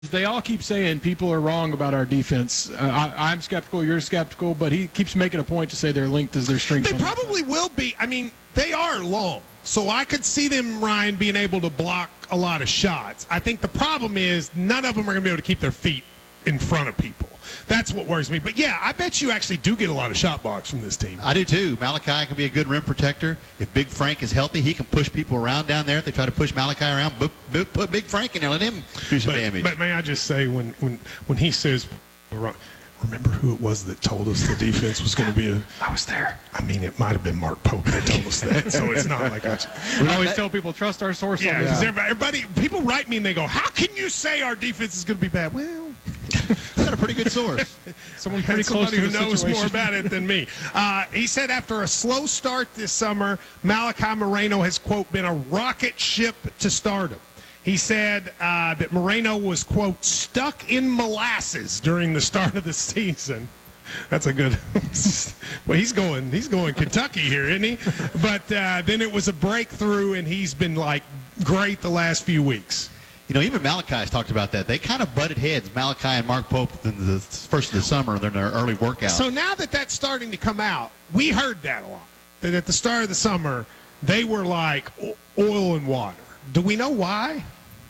They all keep saying people are wrong about our defense. I'm skeptical, you're skeptical, but he keeps making a point to say they're linked as their strength. They probably will be. I mean, they are long, so I could see them, Ryan, being able to block a lot of shots. I think the problem is none of them are going to be able to keep their feet in front of people. That's what worries me. But, yeah, I bet you actually do get a lot of shot blocks from this team. I do, too. Malachi can be a good rim protector. If Big Frank is healthy, he can push people around down there. If they try to push Malachi around, put Big Frank in there, let him do some damage. But may I just say, when he says, remember who it was that told us the defense was going to be I was there. I mean, it might have been Mark Pope that told us that, so it's not like we always tell people, trust our source. Yeah, because everybody, people write me and they go, how can you say our defense is going to be bad? Well, I got a pretty good source. Someone pretty close to who the knows situation. more about it than me. He said after a slow start this summer, Malachi Moreno has, quote, been a rocket ship to stardom. He said that Moreno was, quote, stuck in molasses during the start of the season. That's a good well, he's going Kentucky here, isn't he? But then it was a breakthrough, and he's been, like, great the last few weeks. You know, even Malachi's talked about that. They kind of butted heads, Malachi and Mark Pope, in the first of the summer in their early workouts. So now that that's starting to come out, we heard that a lot. That at the start of the summer, they were like oil and water. Do we know why?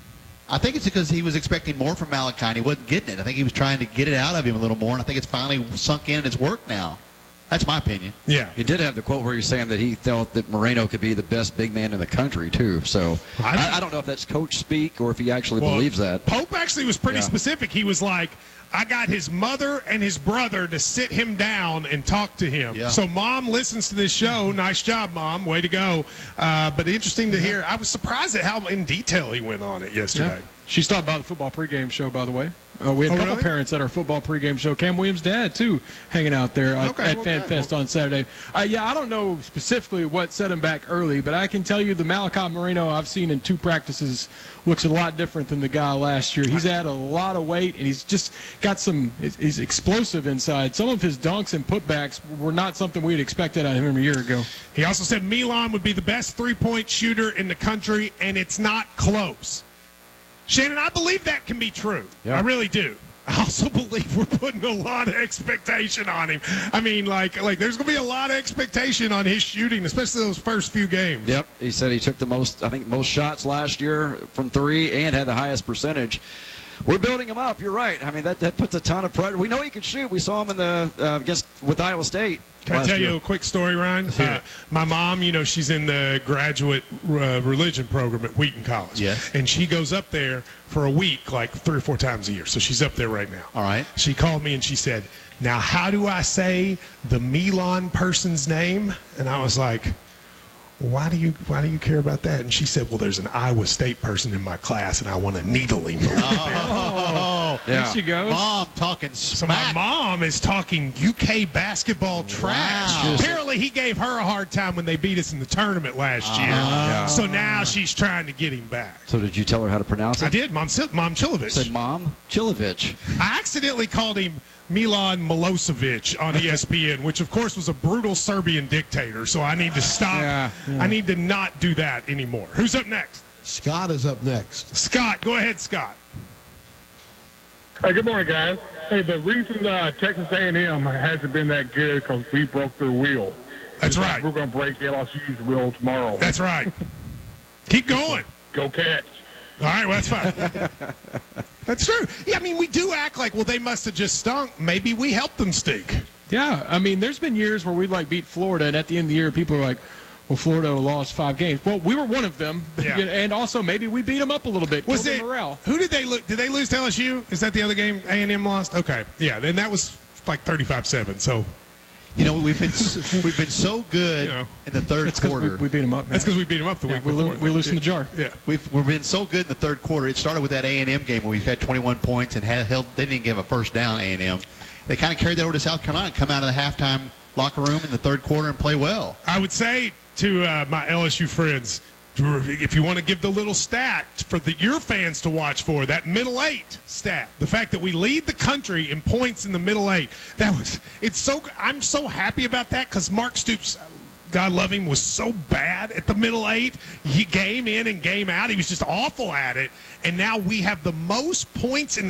I think it's because he was expecting more from Malachi, and he wasn't getting it. I think he was trying to get it out of him a little more, and I think it's finally sunk in and it's worked now. That's my opinion. Yeah. He did have the quote where he was saying that he felt that Moreno could be the best big man in the country, too. So I don't know if that's coach speak or if he actually believes that. Pope actually was pretty specific. He was like, I got his mother and his brother to sit him down and talk to him. Yeah. So Mom listens to this show. Nice job, Mom. Way to go. But interesting to hear. I was surprised at how in detail he went on it yesterday. Yeah. She stopped by the football pregame show, by the way. We had a couple parents at our football pregame show. Cam Williams' dad, too, hanging out there at FanFest on Saturday. I don't know specifically what set him back early, but I can tell you the Malachi Moreno I've seen in 2 practices looks a lot different than the guy last year. He's had a lot of weight, and he's just got he's explosive inside. Some of his dunks and putbacks were not something we'd expected out of him a year ago. He also said Milan would be the best three-point shooter in the country, and it's not close. Shannon, I believe that can be true. Yeah. I really do. I also believe we're putting a lot of expectation on him. I mean, like there's going to be a lot of expectation on his shooting, especially those first few games. Yep. He said he took the most shots last year from 3 and had the highest percentage. We're building him up. You're right. I mean, that puts a ton of pressure. We know he can shoot. We saw him in the with Iowa State. Can I tell you a quick story, Ryan? My mom, she's in the graduate religion program at Wheaton College. Yes. And she goes up there for a week, like 3 or 4 times a year. So she's up there right now. All right. She called me and she said, now, how do I say the Milan person's name? And I was like, why do you care about that? And she said, well, there's an Iowa State person in my class, and I want to needle him. There she goes. Mom talking smack. So my mom is talking UK basketball trash. Wow. Apparently he gave her a hard time when they beat us in the tournament last year. Yeah. So now she's trying to get him back. So did you tell her how to pronounce it? I did, Mom Chilovich. Said Mom Chilovich. I accidentally called him Milan Milosevic on ESPN, which, of course, was a brutal Serbian dictator. So I need to stop. Yeah. I need to not do that anymore. Who's up next? Scott is up next. Scott. Go ahead, Scott. Hey, good morning, guys. Hey, the reason Texas A&M hasn't been that good because we broke their wheel. That's right. We're going to break LSU's wheel tomorrow. That's right. Keep going. Go Cats. All right, well, that's fine. That's true. Yeah, I mean, we do act like, well, they must have just stunk. Maybe we helped them stink. Yeah, I mean, there's been years where we'd beat Florida, and at the end of the year, people are like, well, Florida lost 5 games. Well, we were one of them, and also maybe we beat them up a little bit. Was it morale? Who did they lose? Did they lose to LSU? Is that the other game A&M lost? Okay, yeah, then that was like 35-7. So, we've been so good in the third quarter. We beat them up. Man. That's because we beat them up the week before. We loosened the jar. Yeah, we've been so good in the third quarter. It started with that A&M game where we had 21 points and they didn't give a first down. A&M. They kind of carried that over to South Carolina and come out of the halftime locker room in the third quarter and play well. I would say to my LSU friends, if you want to give the little stat for your fans to watch for, that middle 8 stat, the fact that we lead the country in points in the middle 8, I'm so happy about that because Mark Stoops God love him, was so bad at the middle eight. He game in and game out. He was just awful at it. And now we have the most points in